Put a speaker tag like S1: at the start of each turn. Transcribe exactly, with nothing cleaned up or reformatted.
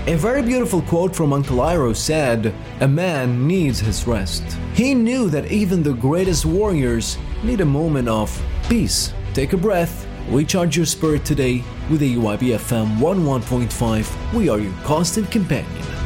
S1: A very beautiful quote from Uncle Iroh said, "A man needs his rest." He knew that even the greatest warriors need a moment of peace. Take a breath, recharge your spirit today with A U I B F M one oh one point five. We are your constant companion.